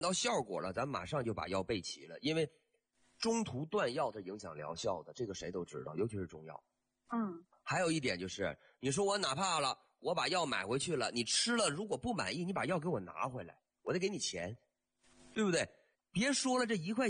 到效果了，咱马上就把药备齐了，因为中途断药它影响疗效的，这个谁都知道，尤其是中药。还有一点就是，你说我哪怕了，我把药买回去了，你吃了如果不满意，你把药给我拿回来，我得给你钱，对不对？别说了，这1块